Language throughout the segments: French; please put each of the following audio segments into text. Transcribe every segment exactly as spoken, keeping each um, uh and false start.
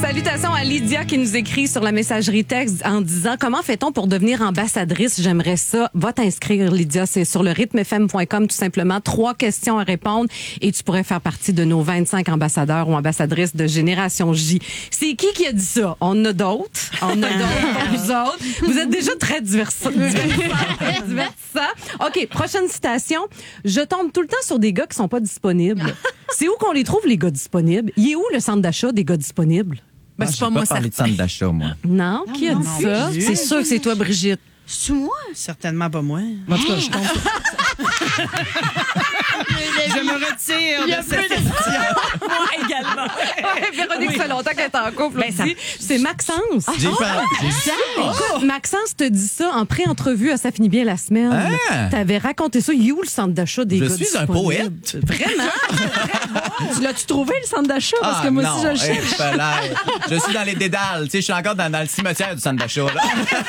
Salutations à Lydia qui nous écrit sur la messagerie texte en disant « Comment fait-on pour devenir ambassadrice? J'aimerais ça. » Va t'inscrire, Lydia. C'est sur le rythme f m point com, tout simplement. Trois questions à répondre et tu pourrais faire partie de nos vingt-cinq ambassadeurs ou ambassadrices de Génération J. C'est qui qui a dit ça? On en a d'autres. On en a d'autres pour vous autres. Vous êtes déjà très divertissants. OK, prochaine citation. Je tombe tout le temps sur des gars qui sont pas disponibles. C'est où qu'on les trouve, les gars disponibles? Il est où le centre d'achat des gars disponibles? Ben, Ah, c'est j'ai pas moi, parlé de certain. centre d'achat, moi. Non, qui a dit ça? C'est sûr que c'est toi, Brigitte. C'est moi? Certainement pas moi. En tout cas, je tombe. Je me retire de cette question. Moi également. Véronique, ça fait longtemps qu'elle est en couple Ben, ça- aussi. C'est Maxence. J'ai pas. Écoute, Maxence te dit ça en pré-entrevue à Ça finit bien la semaine. Ah! T'avais raconté ça. Il est où le centre d'achat des Je gars suis un disponibles? poète. Vraiment? Tu l'as-tu trouvé, le centre d'achat? Parce Ah, que moi non, aussi, je le hey, cherche. fallait. Je suis dans les dédales. Tu sais, je suis encore dans, dans le cimetière du centre d'achat. là.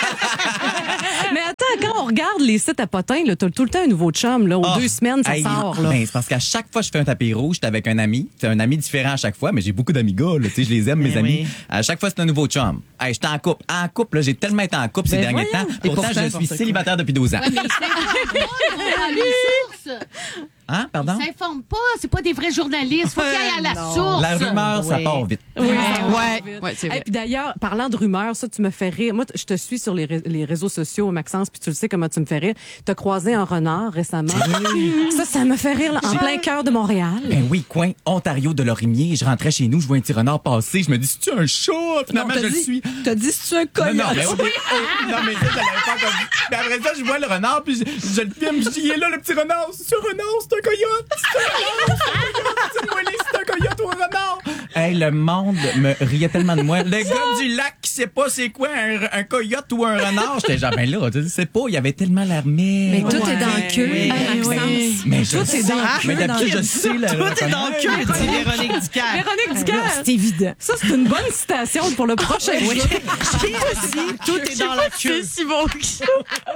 Mais attends, quand on regarde les sites à potins, là, t'as tout le temps un nouveau chum. Là, aux Ah, deux semaines, ça hey, sort. Là. Ben, c'est parce qu'à chaque fois que je fais un tapis rouge, j'étais avec un ami. C'est un ami différent à chaque fois, mais j'ai beaucoup d'amis gars. Là, tu sais, je les aime, mes Ben amis. oui. À chaque fois, c'est un nouveau chum. Hey, j'étais en couple. En couple, là, j'ai tellement été en couple ces Ben derniers voyons. temps. Et Pourtant, pourtant, je suis célibataire depuis douze ans. Mais il s'informe pas, source. Hein, pardon? Il s'informe pas, c'est pas des vrais journalistes. Faut qu'il aille à la source. La rumeur, ça Oui. part vite. Oui, Ouais, ouais, c'est Et vrai. puis d'ailleurs, parlant de rumeurs, ça, tu me fais rire. Moi, t- je te suis sur les, ré- les réseaux sociaux, Maxence, puis tu le sais comment tu me fais rire. T'as croisé un renard récemment. Ça, ça me fait rire là, en plein cœur de Montréal. Ben oui, coin Ontario de Lorimier. Je rentrais chez nous, je vois un petit renard passer. Je me dis, c'est-tu un chat? Finalement, t'as je le dit- suis. T'as dit, c'est un Non, coyote. non, mais, au dé- au- non, mais ça, je l'avais pas encore dit. Mais après ça, je vois le renard, puis je, je le filme, je dis, il est là, le petit renard. C'est un renard, c'est un coyote. C'est un renard, c'est un coyote. C'est moi, c'est un coyote ou un renard. Hey, le monde me riait tellement de moi. Le gars du lac qui sait pas c'est quoi un, un coyote ou un renard. J'étais genre, ben là, tu sais pas, il avait tellement l'air Mais mais. tout est dans le queue, Oui. Maxence. Mais je Tout est dans le Mais queue, d'habitude, dans je le- sais le Tout est dans le cul, dit Véronique Ducaire. Véronique Ducaire. C'est évident. Ça, c'est une bonne citation pour le prochain Oui. jeu. Tout est dans la queue. si bon que ça.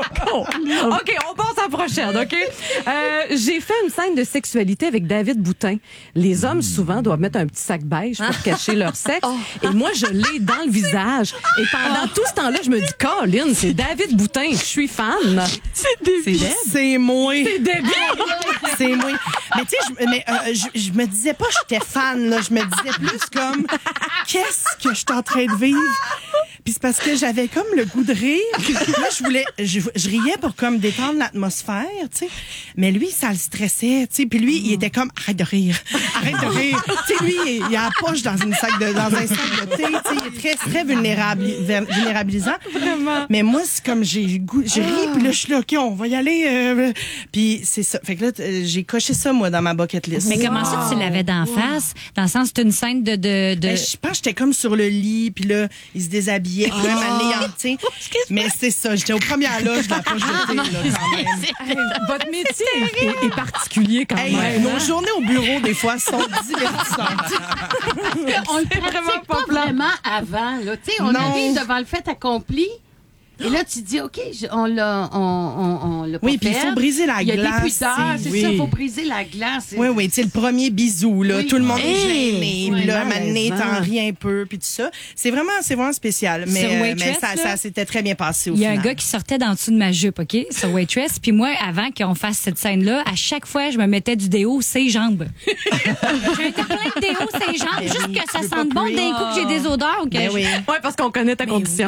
OK, on passe à la prochaine, OK? Euh, j'ai fait une scène de sexualité avec David Boutin. Les hommes, souvent, doivent mettre un petit sac beige pour cacher leur sexe. Et moi, je l'ai dans le visage. Et pendant tout ce temps-là, je me dis, Colin, c'est David Boutin. Je suis fan. C'est débile. C'est moi. C'est débile. C'est moi. Mais tu sais, je, mais, euh, je, je me disais pas que j'étais fan, là. Je me disais plus comme, qu'est-ce que je suis en train de vivre? Puis c'est parce que j'avais comme le goût de rire. Là, je voulais, je, je riais pour comme détendre l'atmosphère, tu sais. Mais lui, ça le stressait, tu sais. Puis lui, il était comme, arrête de rire. Arrête de rire. Tu sais, lui, il, il a la poche dans une sac de, dans un sac de thé, tu sais. Il est très, très vulnérable, vulnérabilisant. Vraiment. Mais moi, c'est comme, j'ai le goût, j'ai ri, puis là, je suis là, OK, on va y aller. Euh, puis c'est ça. Fait que là, t- j'ai coché ça, moi, dans ma bucket list. Mais comment ça, tu l'avais d'en face? Dans le sens, c'est une scène de... de, de... Ben, je pense que j'étais comme sur le lit, puis là, il se déshabillait, puis là, m'amener, tu sais. Mais c'est ça, j'étais aux premières loges de la poche de thé, là, quand même. Hey, votre métier est, est particulier quand Hey, même. nos journées au bureau, des fois, sont divertissantes. On le C'est vraiment pratique pas pas plat. vraiment avant. Là. Tu sais, on Non. arrive devant le fait accompli. Et là, tu te dis, OK, je- on l'a, on, on, on l'a pas Oui, puis il fait. faut briser la Il y a glace, des puteurs, tu sais, c'est oui. ça, il faut briser la glace. Oui, oui, tu sais, le premier bisou, là, Oui. tout le monde est Hey! gêné, Oui, puis là, malaisant. Mané t'en ris un peu, puis tout ça. C'est vraiment, c'est vraiment spécial. Mais, Sur euh, Waitress, mais ça, là, ça s'était très bien passé au Il y a final. un gars qui sortait d'en dessous de ma jupe, OK, sur Waitress. Puis moi, avant qu'on fasse cette scène-là, à chaque fois, je me mettais du déo ses jambes. J'ai été plein de déo ses jambes, Ben juste oui, que tu ça veux sente pas bon plus. d'un coup que j'ai des odeurs. ou que Ben je- oui. Ouais, parce qu'on connaît ta condition.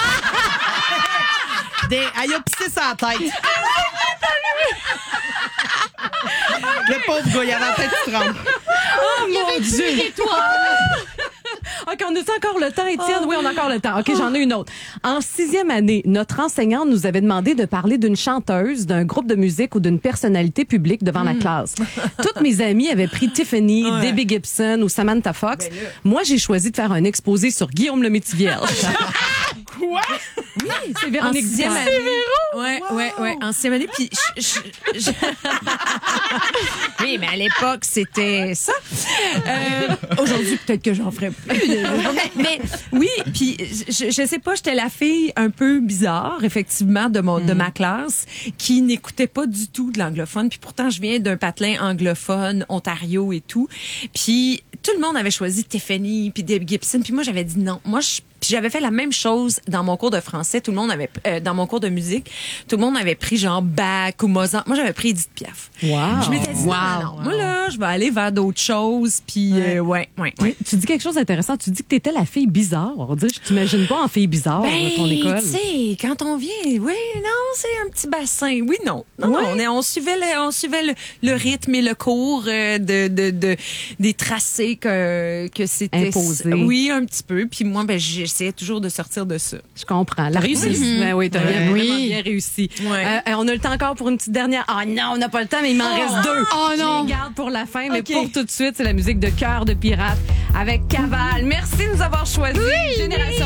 Des, elle a pissé sa tête. Le pauvre gars, il avait la tête qui tremble. Oh mon Dieu! Étoile. OK, on a encore le temps, Étienne? Oui, on a encore le temps. OK, j'en ai une autre. En sixième année, notre enseignante nous avait demandé de parler d'une chanteuse, d'un groupe de musique ou d'une personnalité publique devant la classe. Toutes mes amies avaient pris Tiffany, Debbie Gibson ou Samantha Fox. Moi, j'ai choisi de faire un exposé sur Guillaume le Métis-Vierge. Quoi? Oui, c'est En Véronique sixième Ducaire. année. Ouais, ouais, ouais. En sixième année, puis je- je- je- oui, mais à l'époque, c'était ça. Euh, Aujourd'hui, peut-être que j'en ferais plus. Mais oui, puis je, je sais pas, j'étais la fille un peu bizarre, effectivement, de mon de ma classe, qui n'écoutait pas du tout de l'anglophone. Puis pourtant, je viens d'un patelin anglophone, Ontario et tout. Puis tout le monde avait choisi Tiffany puis Deb Gibson, puis moi j'avais dit non. Moi je puis j'avais fait la même chose dans mon cours de français. Tout le monde avait, euh, dans mon cours de musique, tout le monde avait pris genre Bach ou Mozart. Moi, j'avais pris Edith Piaf. Wow. Je m'étais dit, non, non, non, moi là, je vais aller vers d'autres choses. Puis, ouais. Euh, ouais, ouais, ouais. Tu dis quelque chose d'intéressant. Tu dis que t'étais la fille bizarre. On dirait, je t'imagine pas en fille bizarre ben, à ton école. Tu sais, quand on vient, oui, non, c'est un petit bassin. Oui, non. Non, ouais. non, on, est, on suivait, le, on suivait le, le rythme et le cours euh, de, de, de, des tracés que, que c'était. Imposé. Oui, un petit peu. Puis moi, ben, j'essayais toujours de sortir de ça. Je comprends. La réussite. Mm-hmm. Ben oui, t'as ouais. bien, oui. vraiment bien réussi. Ouais. Euh, on a le temps encore pour une petite dernière. Ah non, on n'a pas le temps, mais il m'en oh. reste deux. Oh non. Je les garde pour la fin, mais okay. pour tout de suite, c'est la musique de Cœur de pirate avec Caval. Merci de nous avoir choisis. Oui, Génération